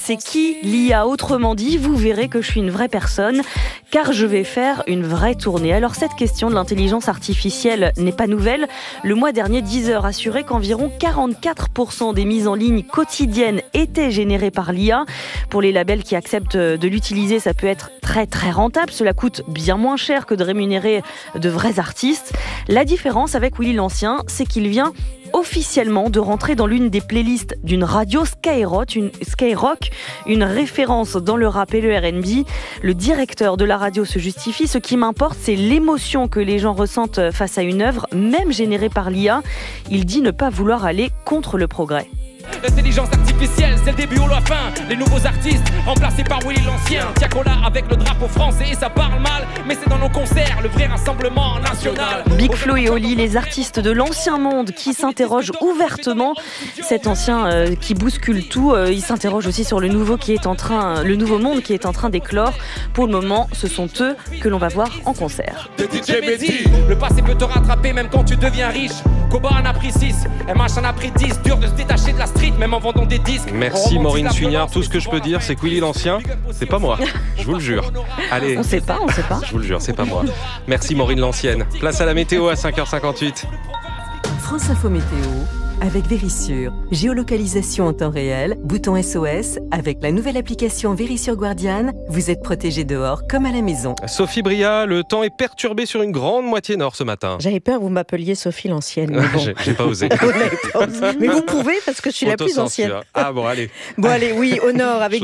c'est qui l'IA? Autrement dit, vous verrez que je suis une vraie personne, car je vais faire une vraie tournée. Alors cette question de l'intelligence artificielle n'est pas nouvelle. Le mois dernier, Deezer assurait qu'environ 44% des mises en ligne quotidiennes étaient générées par l'IA. Pour les labels qui acceptent de l'utiliser, ça peut être très très rentable. Cela coûte bien moins cher que de rémunérer de vrais artistes. La différence avec Willy l'Ancien, c'est qu'il vient officiellement de rentrer dans l'une des playlists d'une radio Skyrock, une référence dans le rap et le R&B. Le directeur de la radio se justifie. Ce qui m'importe, c'est l'émotion que les gens ressentent face à une œuvre, même générée par l'IA. Il dit ne pas vouloir aller contre le progrès. L'intelligence artificielle, c'est le début ou la fin. Les nouveaux artistes remplacés par Willy l'Ancien. Tiakola avec le drapeau français, ça parle mal, mais c'est dans nos concerts, le vrai rassemblement national. Big Flo et Oli, les artistes de l'ancien monde qui s'interrogent ouvertement. Cet ancien qui bouscule tout, il s'interroge aussi sur le nouveau monde qui est en train d'éclore. Pour le moment, ce sont eux que l'on va voir en concert. Le passé peut te rattraper même quand tu deviens riche. Koba en a pris 6, MH en a pris 10. Dur de se détacher de la street, même en vendant des disques. Merci Maureen Suignard. Tout ce que je peux dire, c'est que Willy l'Ancien, c'est pas moi. Je vous le jure. Allez. On sait pas. Je vous le jure, c'est pas moi. Merci Maureen l'Ancienne. Place à la météo à 5h58. France Info Météo avec Vérissure. Géolocalisation en temps réel, bouton SOS. Avec la nouvelle application Vérissure Guardian, vous êtes protégé dehors comme à la maison. Sophie Bria, le temps est perturbé sur une grande moitié nord ce matin. J'avais peur que vous m'appeliez Sophie l'Ancienne. Mais bon. J'ai pas osé. Mais vous pouvez parce que je suis la plus ancienne. Ah bon, allez. Bon, allez, oui, au nord, avec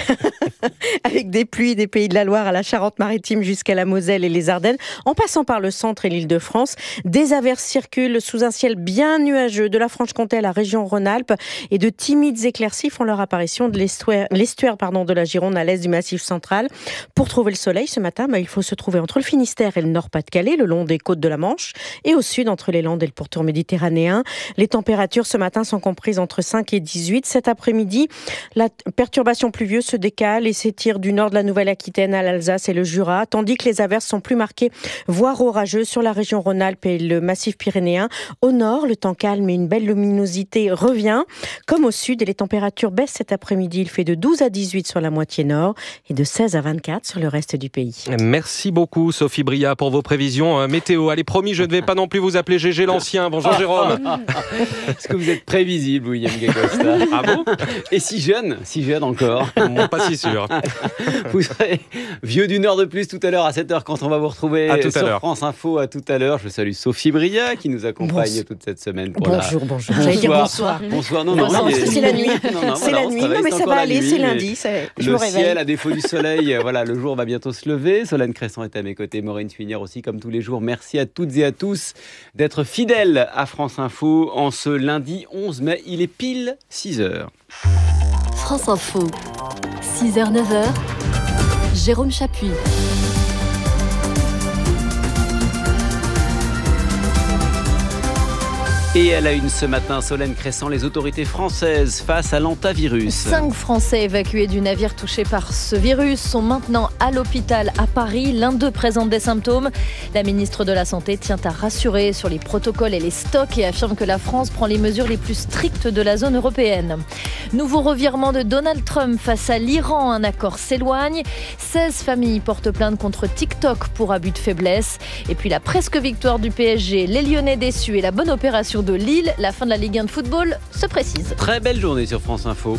des pluies des Pays de la Loire à la Charente-Maritime jusqu'à la Moselle et les Ardennes, en passant par le centre et l'Île-de-France. Des averses circulent sous un ciel bien nuageux de la Franche-Comté à la région Rhône-Alpes et de timides éclaircies font leur apparition de l'estuaire de la Gironde à l'est du Massif central. Pour trouver le soleil ce matin, il faut se trouver entre le Finistère et le Nord-Pas-de-Calais, le long des côtes de la Manche, et au sud entre les Landes et le pourtour méditerranéen. Les températures ce matin sont comprises entre 5 et 18. Cet après-midi, la perturbation pluvieuse se décale et s'étire du nord de la Nouvelle-Aquitaine à l'Alsace et le Jura, tandis que les averses sont plus marquées, voire orageuses sur la région Rhône-Alpes et le Massif pyrénéen. Au nord, le temps calme et une belle luminosité revient, comme au sud, et les températures baissent cet après-midi. Il fait de 12 à 18 sur la moitié nord et de 16 à 24 sur le reste du pays. Merci beaucoup Sophie Bria pour vos prévisions météo. Allez, promis, je ne vais pas non plus vous appeler Gégé l'Ancien. Bonjour Jérôme. Est-ce que vous êtes prévisible, William Gagosta? Ah bon? Et si jeune encore. Pas si sûr. Vous serez vieux d'une heure de plus tout à l'heure à 7h quand on va vous retrouver sur France Info. À tout à l'heure. Je salue Sophie Bria qui nous accompagne toute cette semaine. Bonjour. J'allais dire bonsoir. Bonsoir. Non, c'est la nuit. C'est la nuit. Non, mais ça va aller, c'est lundi. Je me réveille. Le ciel, à défaut du soleil, le jour va bientôt se lever. Solène Cresson est à mes côtés, Maureen Suignard aussi, comme tous les jours. Merci à toutes et à tous d'être fidèles à France Info en ce lundi 11 mai. Il est pile 6h. France Info, 6h, 9h, Jérôme Chapuis. Et à la une ce matin, Solène Cresson, les autorités françaises face à l'hantavirus. 5 Français évacués du navire touché par ce virus sont maintenant à l'hôpital à Paris. L'un d'eux présente des symptômes. La ministre de la Santé tient à rassurer sur les protocoles et les stocks et affirme que la France prend les mesures les plus strictes de la zone européenne. Nouveau revirement de Donald Trump face à l'Iran. Un accord s'éloigne. 16 familles portent plainte contre TikTok pour abus de faiblesse. Et puis la presque victoire du PSG, les Lyonnais déçus et la bonne opération de Lille, la fin de la Ligue 1 de football se précise. Très belle journée sur France Info.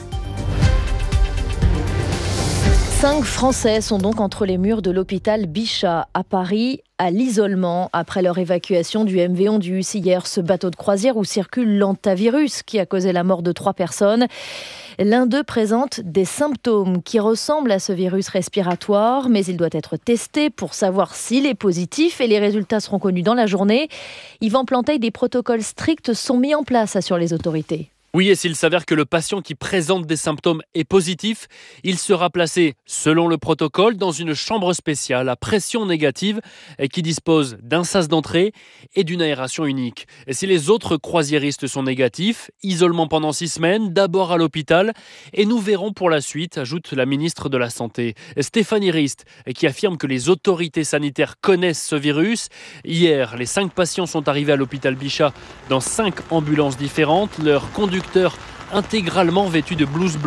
5 Français sont donc entre les murs de l'hôpital Bichat à Paris, à l'isolement, après leur évacuation du MV Ondius hier, ce bateau de croisière où circule l'hantavirus qui a causé la mort de 3 personnes. L'un d'eux présente des symptômes qui ressemblent à ce virus respiratoire, mais il doit être testé pour savoir s'il est positif et les résultats seront connus dans la journée. Yvan Plantey, des protocoles stricts sont mis en place, assurent les autorités. Oui, et s'il s'avère que le patient qui présente des symptômes est positif, il sera placé, selon le protocole, dans une chambre spéciale à pression négative et qui dispose d'un sas d'entrée et d'une aération unique. Et si les autres croisiéristes sont négatifs, isolement pendant 6 semaines, d'abord à l'hôpital, et nous verrons pour la suite, ajoute la ministre de la Santé, Stéphanie Rist, qui affirme que les autorités sanitaires connaissent ce virus. Hier, les 5 patients sont arrivés à l'hôpital Bichat dans 5 ambulances différentes. Leurs conducteurs intégralement vêtus de blouse bleue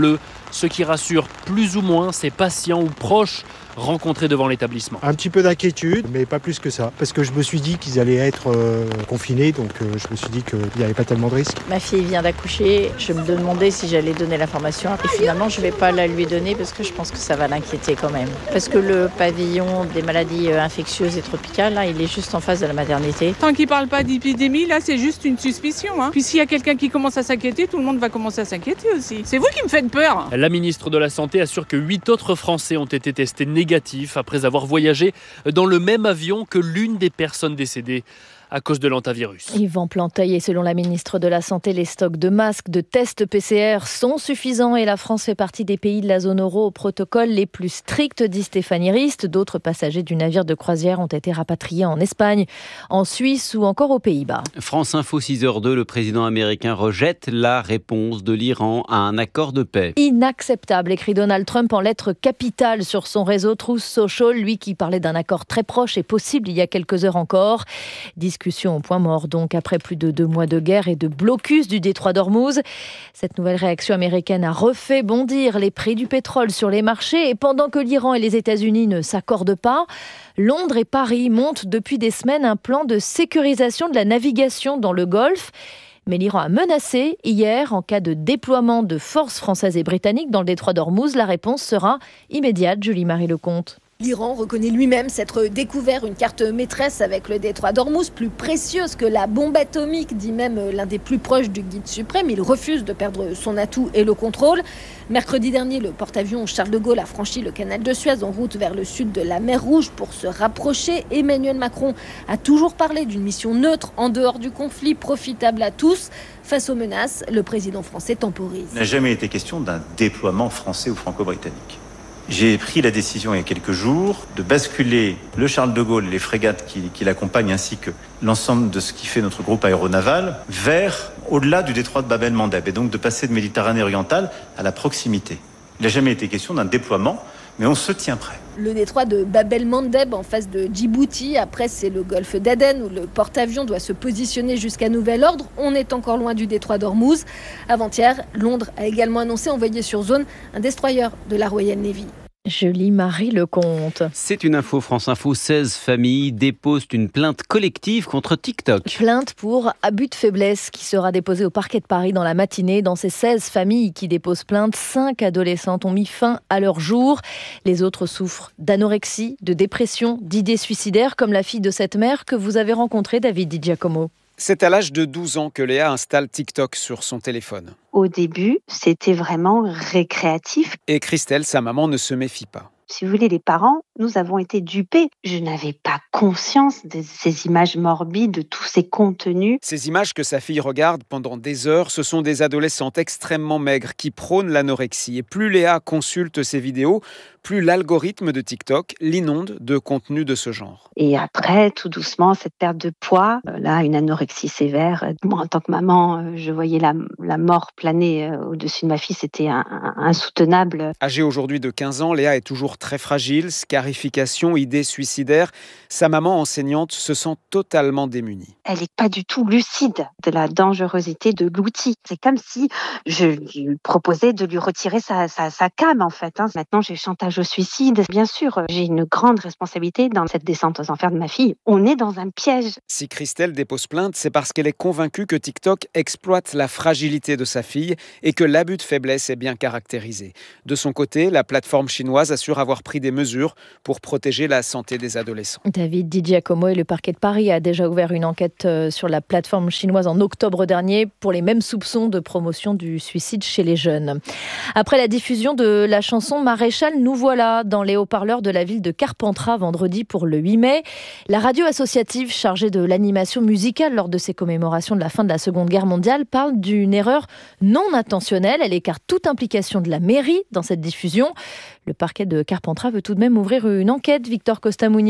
ce qui rassure plus ou moins ses patients ou proches rencontrés devant l'établissement. Un petit peu d'inquiétude, mais pas plus que ça. Parce que je me suis dit qu'ils allaient être confinés, donc je me suis dit qu'il n'y avait pas tellement de risques. Ma fille vient d'accoucher, je me demandais si j'allais donner l'information. Et finalement, je ne vais pas la lui donner parce que je pense que ça va l'inquiéter quand même. Parce que le pavillon des maladies infectieuses et tropicales, là, il est juste en face de la maternité. Tant qu'il ne parle pas d'épidémie, là, c'est juste une suspicion. Puis s'il y a quelqu'un qui commence à s'inquiéter, tout le monde va commencer à s'inquiéter aussi. C'est vous qui me faites peur. La ministre de la Santé assure que 8 autres Français ont été testés négatifs après avoir voyagé dans le même avion que l'une des personnes décédées à cause de l'hantavirus. Yvan Planteuil, et selon la ministre de la Santé, les stocks de masques, de tests PCR sont suffisants et la France fait partie des pays de la zone euro au protocole les plus stricts, dit Stéphanie Rist. D'autres passagers du navire de croisière ont été rapatriés en Espagne, en Suisse ou encore aux Pays-Bas. France Info 6h02, le président américain rejette la réponse de l'Iran à un accord de paix. Inacceptable, écrit Donald Trump en lettres capitales sur son réseau Truth Social, lui qui parlait d'un accord très proche et possible il y a quelques heures encore. Discussion au point mort donc après plus de 2 mois de guerre et de blocus du détroit d'Ormuz. Cette nouvelle réaction américaine a refait bondir les prix du pétrole sur les marchés et pendant que l'Iran et les États-Unis ne s'accordent pas, Londres et Paris montent depuis des semaines un plan de sécurisation de la navigation dans le Golfe. Mais l'Iran a menacé hier, en cas de déploiement de forces françaises et britanniques dans le détroit d'Ormuz, la réponse sera immédiate. Julie-Marie Lecomte. L'Iran reconnaît lui-même s'être découvert une carte maîtresse avec le détroit d'Ormuz, plus précieuse que la bombe atomique, dit même l'un des plus proches du guide suprême. Il refuse de perdre son atout et le contrôle. Mercredi dernier, le porte-avions Charles de Gaulle a franchi le canal de Suez en route vers le sud de la mer Rouge pour se rapprocher. Emmanuel Macron a toujours parlé d'une mission neutre en dehors du conflit, profitable à tous. Face aux menaces, le président français temporise. Il n'a jamais été question d'un déploiement français ou franco-britannique. J'ai pris la décision il y a quelques jours de basculer le Charles de Gaulle, les frégates qui l'accompagnent ainsi que l'ensemble de ce qui fait notre groupe aéronaval vers au-delà du détroit de Bab el-Mandeb et donc de passer de Méditerranée orientale à la proximité. Il n'a jamais été question d'un déploiement, mais on se tient prêt. Le détroit de Bab el-Mandeb en face de Djibouti. Après, c'est le golfe d'Aden où le porte-avions doit se positionner jusqu'à nouvel ordre. On est encore loin du détroit d'Ormuz. Avant-hier, Londres a également annoncé envoyer sur zone un destroyer de la Royal Navy. Julie-Marie Lecomte. C'est une info France Info. 16 familles déposent une plainte collective contre TikTok. Plainte pour abus de faiblesse qui sera déposée au parquet de Paris dans la matinée. Dans ces 16 familles qui déposent plainte, 5 adolescentes ont mis fin à leur jour. Les autres souffrent d'anorexie, de dépression, d'idées suicidaires, comme la fille de cette mère que vous avez rencontrée, David Di Giacomo. C'est à l'âge de 12 ans que Léa installe TikTok sur son téléphone. Au début, c'était vraiment récréatif. Et Christelle, sa maman, ne se méfie pas. Si vous voulez, les parents, nous avons été dupés. Je n'avais pas conscience de ces images morbides, de tous ces contenus. Ces images que sa fille regarde pendant des heures, ce sont des adolescentes extrêmement maigres qui prônent l'anorexie. Et plus Léa consulte ces vidéos, plus l'algorithme de TikTok l'inonde de contenu de ce genre. Et après, tout doucement, cette perte de poids, là, une anorexie sévère. Moi, en tant que maman, je voyais la mort planer au-dessus de ma fille. C'était insoutenable. Âgée aujourd'hui de 15 ans, Léa est toujours très fragile, scarification, idées suicidaires. Sa maman enseignante se sent totalement démunie. Elle n'est pas du tout lucide de la dangerosité de l'outil. C'est comme si je lui proposais de lui retirer sa cam, en fait. Maintenant, j'ai chantage au suicide. Bien sûr, j'ai une grande responsabilité dans cette descente aux enfers de ma fille. On est dans un piège. Si Christelle dépose plainte, c'est parce qu'elle est convaincue que TikTok exploite la fragilité de sa fille et que l'abus de faiblesse est bien caractérisé. De son côté, la plateforme chinoise assure avoir pris des mesures pour protéger la santé des adolescents. David Di Giacomo et le parquet de Paris a déjà ouvert une enquête sur la plateforme chinoise en octobre dernier pour les mêmes soupçons de promotion du suicide chez les jeunes. Après la diffusion de la chanson Maréchal, nous voilà dans les haut-parleurs de la ville de Carpentras vendredi pour le 8 mai. La radio associative chargée de l'animation musicale lors de ces commémorations de la fin de la Seconde Guerre mondiale parle d'une erreur non intentionnelle. Elle écarte toute implication de la mairie dans cette diffusion. Le parquet de Carpentras veut tout de même ouvrir une enquête, Victor Costa-Mounier.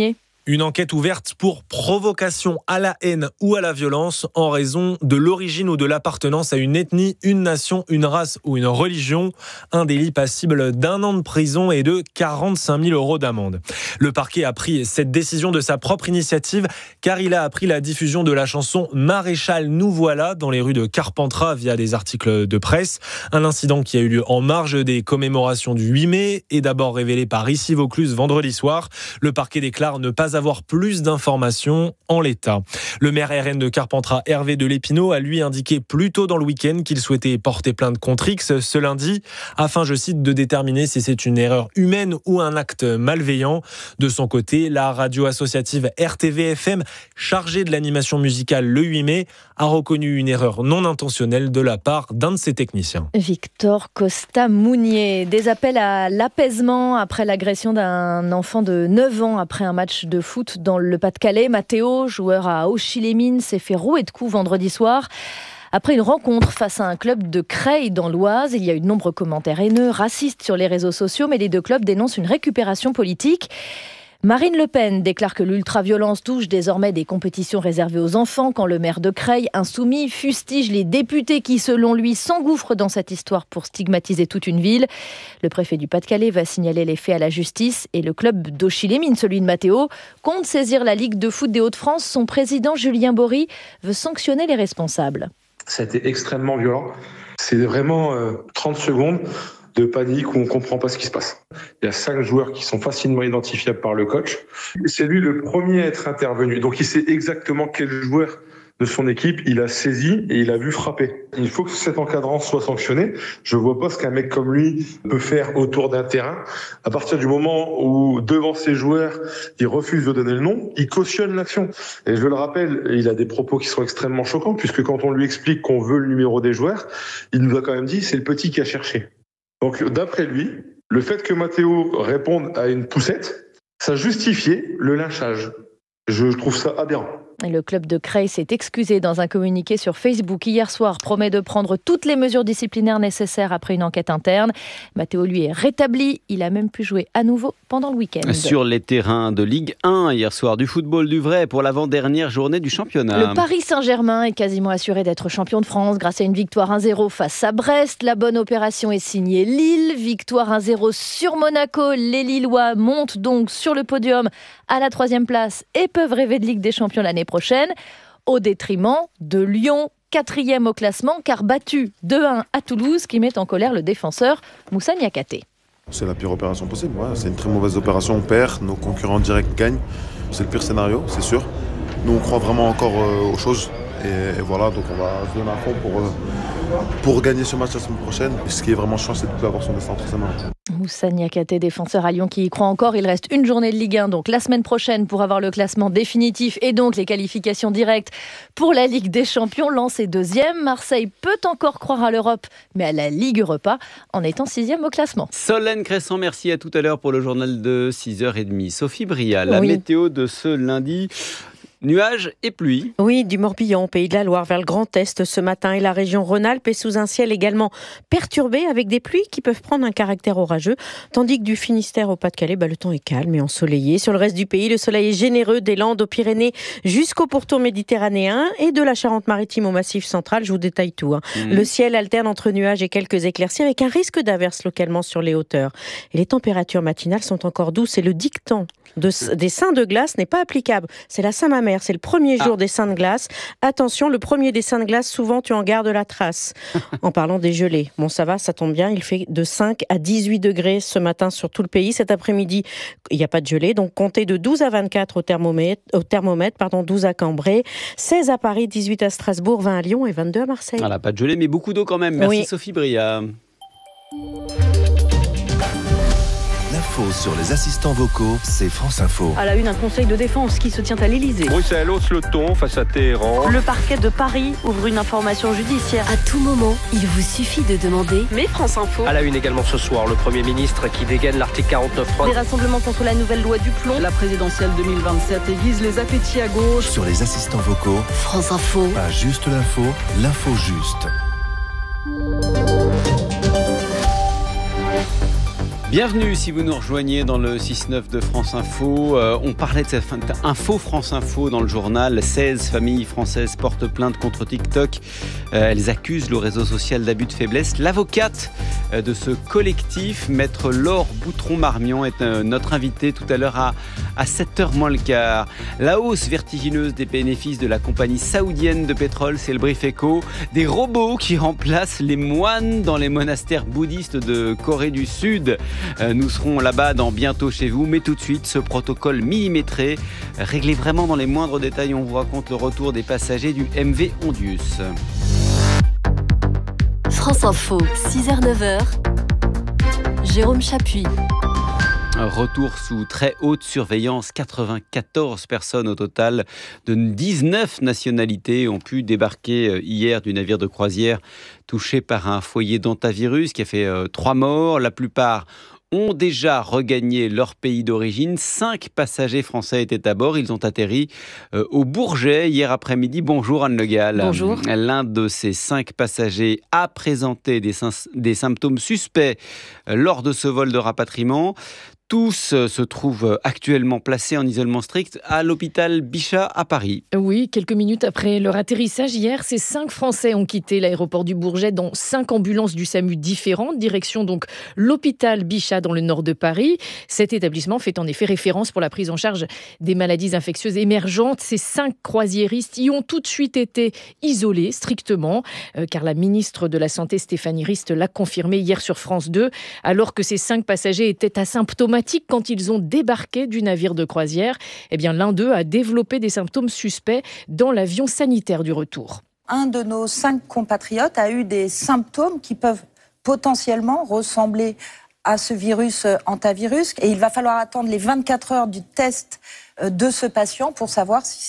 Une enquête ouverte pour provocation à la haine ou à la violence en raison de l'origine ou de l'appartenance à une ethnie, une nation, une race ou une religion. Un délit passible d'1 an de prison et de 45 000 € d'amende. Le parquet a pris cette décision de sa propre initiative car il a appris la diffusion de la chanson Maréchal nous voilà dans les rues de Carpentras via des articles de presse. Un incident qui a eu lieu en marge des commémorations du 8 mai et d'abord révélé par Issy Vaucluse vendredi soir. Le parquet déclare ne pas avoir plus d'informations en l'état. Le maire RN de Carpentras, Hervé de Lépinot, a lui indiqué plus tôt dans le week-end qu'il souhaitait porter plainte contre X ce lundi afin, je cite, de déterminer si c'est une erreur humaine ou un acte malveillant. De son côté, la radio associative RTV-FM, chargée de l'animation musicale le 8 mai, a reconnu une erreur non intentionnelle de la part d'un de ses techniciens. Victor Costa-Mounier, des appels à l'apaisement après l'agression d'un enfant de 9 ans après un match de foot dans le Pas-de-Calais. Mathéo, joueur à Auchy-les-Mines, s'est fait rouer de coups vendredi soir. Après une rencontre face à un club de Creil dans l'Oise, il y a eu de nombreux commentaires haineux, racistes sur les réseaux sociaux, mais les deux clubs dénoncent une récupération politique. Marine Le Pen déclare que l'ultraviolence touche désormais des compétitions réservées aux enfants quand le maire de Creil, insoumis, fustige les députés qui, selon lui, s'engouffrent dans cette histoire pour stigmatiser toute une ville. Le préfet du Pas-de-Calais va signaler les faits à la justice et le club d'Auchy-les-Mines, celui de Mathéo, compte saisir la Ligue de foot des Hauts-de-France. Son président, Julien Bory, veut sanctionner les responsables. Ça a été extrêmement violent. C'est vraiment 30 secondes de panique où on ne comprend pas ce qui se passe. Il y a 5 joueurs qui sont facilement identifiables par le coach. C'est lui le premier à être intervenu. Donc il sait exactement quel joueur de son équipe il a saisi et il a vu frapper. Il faut que cet encadrant soit sanctionné. Je ne vois pas ce qu'un mec comme lui peut faire autour d'un terrain. À partir du moment où, devant ses joueurs, il refuse de donner le nom, il cautionne l'action. Et je le rappelle, il a des propos qui sont extrêmement choquants, puisque quand on lui explique qu'on veut le numéro des joueurs, il nous a quand même dit c'est le petit qui a cherché. Donc, d'après lui, le fait que Mathéo réponde à une poussette, ça justifiait le lynchage. Je trouve ça aberrant. Et le club de Creil s'est excusé dans un communiqué sur Facebook hier soir, promet de prendre toutes les mesures disciplinaires nécessaires après une enquête interne. Mathéo, lui, est rétabli. Il a même pu jouer à nouveau pendant le week-end. Sur les terrains de Ligue 1, hier soir, du football du vrai pour l'avant-dernière journée du championnat. Le Paris Saint-Germain est quasiment assuré d'être champion de France grâce à une victoire 1-0 face à Brest. La bonne opération est signée Lille. Victoire 1-0 sur Monaco. Les Lillois montent donc sur le podium à la 3e place et peuvent rêver de Ligue des Champions l'année prochaine, au détriment de Lyon, 4e au classement, car battu 2-1 à Toulouse, qui met en colère le défenseur Moussa Niakhaté. C'est la pire opération possible, ouais. C'est une très mauvaise opération, on perd, nos concurrents directs gagnent, c'est le pire scénario, c'est sûr. Nous on croit vraiment encore aux choses, et voilà, donc on va se donner à fond pour gagner ce match la semaine prochaine. Et ce qui est vraiment chiant, c'est de avoir son destin entre ses mains. Moussa Niakhaté, défenseur à Lyon qui y croit encore. Il reste une journée de Ligue 1, donc la semaine prochaine, pour avoir le classement définitif et donc les qualifications directes pour la Ligue des Champions. Lens est 2e. Marseille peut encore croire à l'Europe, mais à la Ligue Europa, en étant 6e au classement. Solène Cresson, merci, à tout à l'heure pour le journal de 6h30. Sophie Bria, la météo de ce lundi. Nuages et pluie. Oui, du Morbihan, Pays de la Loire, vers le Grand Est ce matin, et la région Rhône-Alpes est sous un ciel également perturbé avec des pluies qui peuvent prendre un caractère orageux, tandis que du Finistère au Pas-de-Calais, le temps est calme et ensoleillé. Sur le reste du pays, le soleil est généreux des Landes aux Pyrénées jusqu'au pourtour méditerranéen et de la Charente-Maritime au Massif central. Je vous détaille tout. Le ciel alterne entre nuages et quelques éclaircies avec un risque d'averse localement sur les hauteurs. Et les températures matinales sont encore douces et le dicton des seins de glace n'est pas applicable. C'est la Saint-Mamère, c'est le premier jour des seins de glace. Attention, le premier des seins de glace, souvent tu en gardes la trace. En parlant des gelées, bon ça va, ça tombe bien, il fait de 5 à 18 degrés ce matin sur tout le pays. Cet après-midi, il n'y a pas de gelée, donc comptez de 12 à 24 au thermomètre, 12 à Cambrai, 16 à Paris, 18 à Strasbourg, 20 à Lyon et 22 à Marseille. Voilà, pas de gelée, mais beaucoup d'eau quand même. Merci Sophie Bria. L'info sur les assistants vocaux, c'est France Info. À la une, un conseil de défense qui se tient à l'Elysée. Bruxelles hausse le ton face à Téhéran. Le parquet de Paris ouvre une information judiciaire. À tout moment, il vous suffit de demander. Mais France Info. À la une également ce soir, le Premier ministre qui dégaine l'article 49.3. Des rassemblements contre la nouvelle loi du plomb. La présidentielle 2027 aiguise les appétits à gauche. Sur les assistants vocaux, France Info. Pas juste l'info, l'info juste. Bienvenue si vous nous rejoignez dans le 6-9 de France Info. On parlait de cette info France Info dans le journal. 16 familles françaises portent plainte contre TikTok. Elles accusent le réseau social d'abus de faiblesse. L'avocate de ce collectif, maître Laure Boutron-Marmion, est notre invitée tout à l'heure à 7h moins le quart. La hausse vertigineuse des bénéfices de la compagnie saoudienne de pétrole, c'est le Brief Éco. Des robots qui remplacent les moines dans les monastères bouddhistes de Corée du Sud. Nous serons là-bas dans Bientôt chez vous, mais tout de suite, ce protocole millimétré, réglé vraiment dans les moindres détails. On vous raconte le retour des passagers du MV Ondius. France Info, 6h-9h, Jérôme Chapuis. Retour sous très haute surveillance. 94 personnes au total de 19 nationalités ont pu débarquer hier du navire de croisière touché par un foyer d'hantavirus qui a fait 3 morts. La plupart ont déjà regagné leur pays d'origine. 5 passagers français étaient à bord. Ils ont atterri au Bourget hier après-midi. Bonjour Anne Le Gall. Bonjour. L'un de ces 5 passagers a présenté des symptômes suspects lors de ce vol de rapatriement. Tous se trouvent actuellement placés en isolement strict à l'hôpital Bichat à Paris. Oui, quelques minutes après leur atterrissage hier, ces 5 Français ont quitté l'aéroport du Bourget dans 5 ambulances du SAMU différentes, direction donc l'hôpital Bichat dans le nord de Paris. Cet établissement fait en effet référence pour la prise en charge des maladies infectieuses émergentes. Ces 5 croisiéristes y ont tout de suite été isolés strictement, car la ministre de la Santé Stéphanie Rist l'a confirmé hier sur France 2, alors que ces 5 passagers étaient asymptomatiques quand ils ont débarqué du navire de croisière. Eh bien, l'un d'eux a développé des symptômes suspects dans l'avion sanitaire du retour. Un de nos 5 compatriotes a eu des symptômes qui peuvent potentiellement ressembler à ce virus hantavirus. Et il va falloir attendre les 24 heures du test de ce patient pour savoir si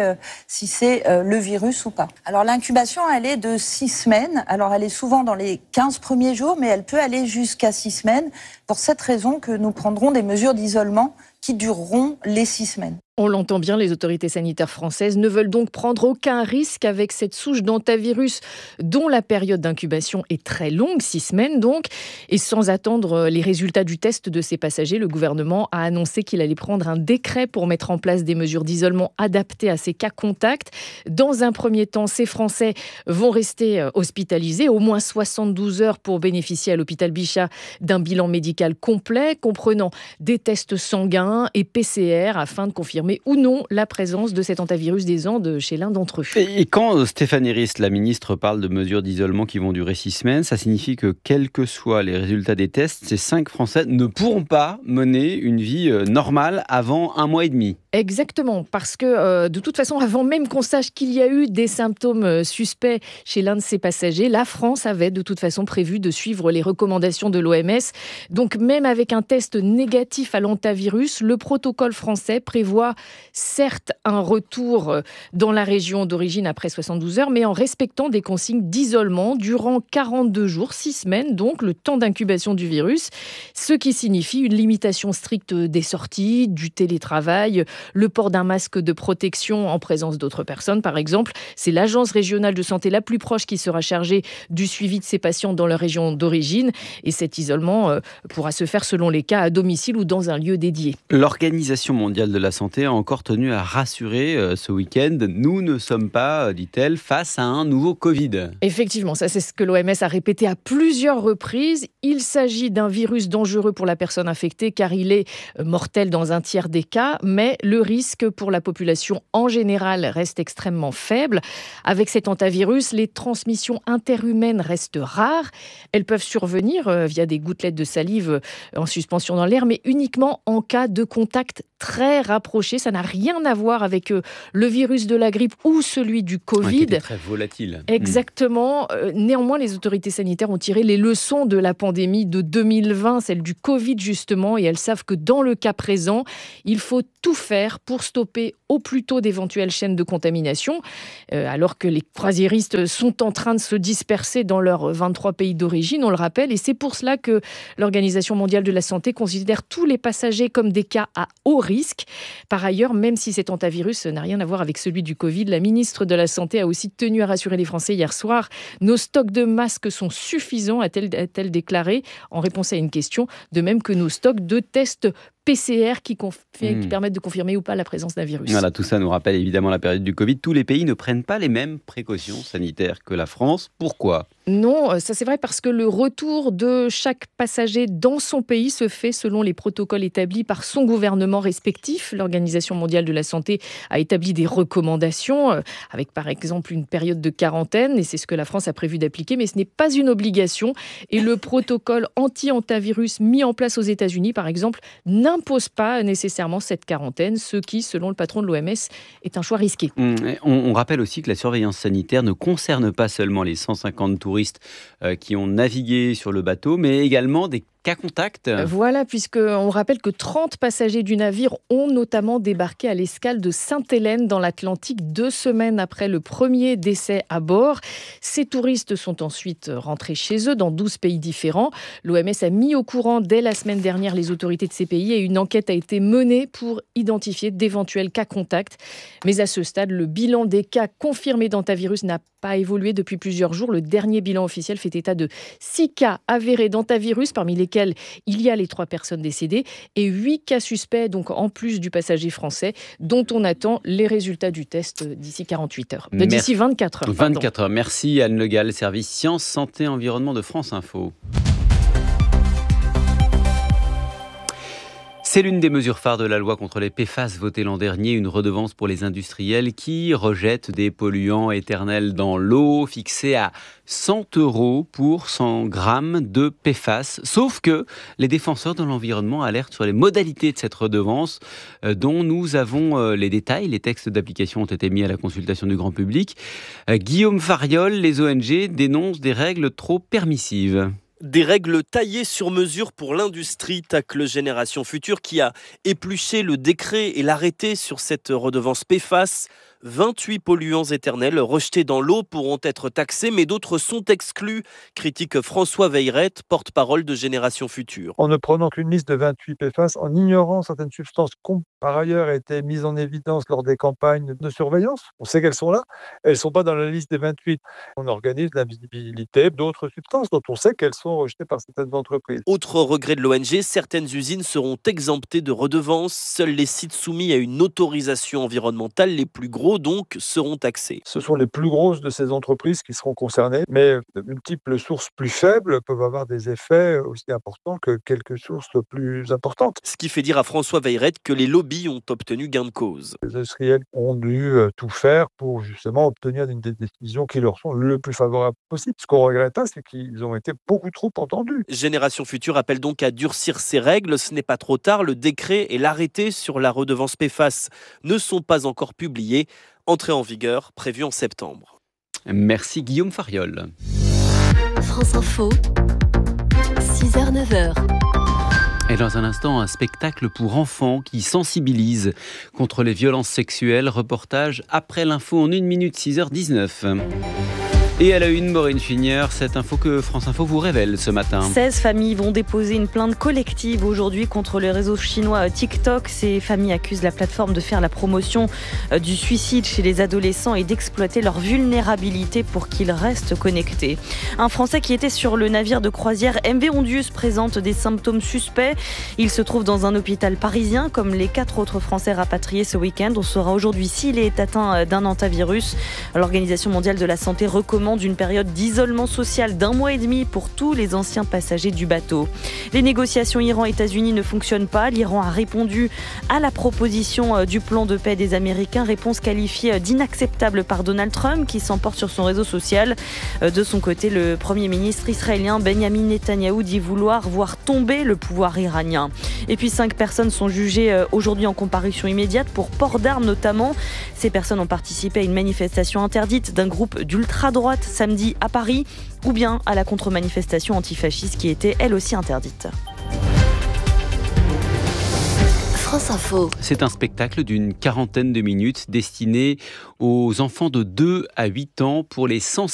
c'est le virus ou pas. Alors l'incubation, elle est de 6 semaines. Alors elle est souvent dans les 15 premiers jours, mais elle peut aller jusqu'à 6 semaines. Pour cette raison que nous prendrons des mesures d'isolement qui dureront les 6 semaines. On l'entend bien, les autorités sanitaires françaises ne veulent donc prendre aucun risque avec cette souche d'hantavirus dont la période d'incubation est très longue, 6 semaines donc. Et sans attendre les résultats du test de ces passagers, le gouvernement a annoncé qu'il allait prendre un décret pour mettre en place des mesures d'isolement adaptées à ces cas contacts. Dans un premier temps, ces Français vont rester hospitalisés au moins 72 heures pour bénéficier à l'hôpital Bichat d'un bilan médical complet, comprenant des tests sanguins et PCR afin de confirmer ou non la présence de cet hantavirus des Andes chez l'un d'entre eux. Et quand Stéphanie Rist, la ministre, parle de mesures d'isolement qui vont durer 6 semaines, ça signifie que quels que soient les résultats des tests, ces 5 Français ne pourront pas mener une vie normale avant 1 mois et demi. Exactement, parce que de toute façon, avant même qu'on sache qu'il y a eu des symptômes suspects chez l'un de ces passagers, la France avait de toute façon prévu de suivre les recommandations de l'OMS. Donc même avec un test négatif à l'hantavirus, le protocole français prévoit certes un retour dans la région d'origine après 72 heures, mais en respectant des consignes d'isolement durant 42 jours, 6 semaines, donc le temps d'incubation du virus, ce qui signifie une limitation stricte des sorties, du télétravail, le port d'un masque de protection en présence d'autres personnes, par exemple. C'est l'agence régionale de santé la plus proche qui sera chargée du suivi de ces patients dans leur région d'origine. Et cet isolement pourra se faire selon les cas à domicile ou dans un lieu dédié. L'Organisation mondiale de la santé a encore tenu à rassurer ce week-end. Nous ne sommes pas, dit-elle, face à un nouveau Covid. Effectivement, ça c'est ce que l'OMS a répété à plusieurs reprises. Il s'agit d'un virus dangereux pour la personne infectée car il est mortel dans un tiers des cas, mais le risque pour la population en général reste extrêmement faible. Avec cet hantavirus, les transmissions interhumaines restent rares. Elles peuvent survenir via des gouttelettes de salive en suspension dans l'air, mais uniquement en cas de contact très rapproché. Ça n'a rien à voir avec le virus de la grippe ou celui du Covid. Qui était très volatile. Exactement. Néanmoins, les autorités sanitaires ont tiré les leçons de la pandémie de 2020, celle du Covid justement, et elles savent que dans le cas présent, il faut tout faire pour stopper au plus tôt d'éventuelles chaînes de contamination, alors que les croisiéristes sont en train de se disperser dans leurs 23 pays d'origine, on le rappelle, et c'est pour cela que l'Organisation mondiale de la santé considère tous les passagers comme des cas à haut risque. Par ailleurs, même si cet antivirus n'a rien à voir avec celui du Covid, la ministre de la Santé a aussi tenu à rassurer les Français hier soir. Nos stocks de masques sont suffisants, a-t-elle déclaré en réponse à une question, de même que nos stocks de tests PCR qui permettent de confirmer ou pas la présence d'un virus. Voilà, tout ça nous rappelle évidemment la période du Covid. Tous les pays ne prennent pas les mêmes précautions sanitaires que la France. Pourquoi ? Non, ça c'est vrai parce que le retour de chaque passager dans son pays se fait selon les protocoles établis par son gouvernement respectif. L'Organisation mondiale de la santé a établi des recommandations avec par exemple une période de quarantaine et c'est ce que la France a prévu d'appliquer, mais ce n'est pas une obligation. Et le protocole anti-antivirus mis en place aux États-Unis par exemple n'impose pas nécessairement cette quarantaine, ce qui, selon le patron de l'OMS, est un choix risqué. On rappelle aussi que la surveillance sanitaire ne concerne pas seulement les 150 touristes qui ont navigué sur le bateau, mais également des cas contacts. Voilà, puisqu'on rappelle que 30 passagers du navire ont notamment débarqué à l'escale de Sainte-Hélène dans l'Atlantique 2 semaines après le premier décès à bord. Ces touristes sont ensuite rentrés chez eux dans 12 pays différents. L'OMS a mis au courant dès la semaine dernière les autorités de ces pays et une enquête a été menée pour identifier d'éventuels cas contacts. Mais à ce stade, le bilan des cas confirmés d'antivirus n'a pas évolué depuis plusieurs jours. Le dernier bilan officiel fait état de 6 cas avérés d'antivirus, parmi lesquels il y a les 3 personnes décédées et 8 cas suspects, donc en plus du passager français, dont on attend les résultats du test d'ici 48 heures. D'ici 24 heures. 24 heures. Merci Anne Le Gall, service Sciences, Santé, Environnement de France Info. C'est l'une des mesures phares de la loi contre les PFAS votée l'an dernier, une redevance pour les industriels qui rejettent des polluants éternels dans l'eau, fixée à 100 € pour 100 grammes de PFAS. Sauf que les défenseurs de l'environnement alertent sur les modalités de cette redevance dont nous avons les détails. Les textes d'application ont été mis à la consultation du grand public. Guillaume Fariol, les ONG dénoncent des règles trop permissives. Des règles taillées sur mesure pour l'industrie, tacle Génération Future qui a épluché le décret et l'arrêté sur cette redevance PFAS. 28 polluants éternels rejetés dans l'eau pourront être taxés, mais d'autres sont exclus, critique François Veyrette, porte-parole de Génération Future. En ne prenant qu'une liste de 28 PFAS, en ignorant certaines substances qui ont par ailleurs été mises en évidence lors des campagnes de surveillance, on sait qu'elles sont là, elles ne sont pas dans la liste des 28. On organise l'invisibilité d'autres substances dont on sait qu'elles sont rejetées par certaines entreprises. Autre regret de l'ONG, certaines usines seront exemptées de redevances. Seuls les sites soumis à une autorisation environnementale, les plus gros donc, seront taxés. Ce sont les plus grosses de ces entreprises qui seront concernées, mais de multiples sources plus faibles peuvent avoir des effets aussi importants que quelques sources plus importantes. Ce qui fait dire à François Veyrette que les lobbies ont obtenu gain de cause. Les industriels ont dû tout faire pour justement obtenir des décisions qui leur sont le plus favorables possible. Ce qu'on regrette, c'est qu'ils ont été beaucoup trop entendus. Génération Future appelle donc à durcir ces règles. Ce n'est pas trop tard. Le décret et l'arrêté sur la redevance PFAS ne sont pas encore publiés. Entrée en vigueur prévue en septembre. Merci Guillaume Fariol. France Info, 6h-9h. Et dans un instant, un spectacle pour enfants qui sensibilise contre les violences sexuelles. Reportage après l'info en 1 minute, 6h19. Et à la une, Maureen Finière, cette info que France Info vous révèle ce matin. 16 familles vont déposer une plainte collective aujourd'hui contre le réseau chinois TikTok. Ces familles accusent la plateforme de faire la promotion du suicide chez les adolescents et d'exploiter leur vulnérabilité pour qu'ils restent connectés. Un Français qui était sur le navire de croisière MV Ondius présente des symptômes suspects. Il se trouve dans un hôpital parisien, comme les 4 autres Français rapatriés ce week-end. On saura aujourd'hui s'il est atteint d'un antivirus. L'Organisation mondiale de la santé recommande d'une période d'isolement social d'1 mois et demi pour tous les anciens passagers du bateau. Les négociations Iran-États-Unis ne fonctionnent pas. L'Iran a répondu à la proposition du plan de paix des Américains, réponse qualifiée d'inacceptable par Donald Trump qui s'emporte sur son réseau social. De son côté, le Premier ministre israélien Benjamin Netanyahou dit vouloir voir tomber le pouvoir iranien. Et puis 5 personnes sont jugées aujourd'hui en comparution immédiate pour port d'armes notamment. Ces personnes ont participé à une manifestation interdite d'un groupe d'ultra-droite samedi à Paris ou bien à la contre-manifestation antifasciste qui était elle aussi interdite. France Info. C'est un spectacle d'une 40aine de minutes destiné aux enfants de 2 à 8 ans pour les sensibiliser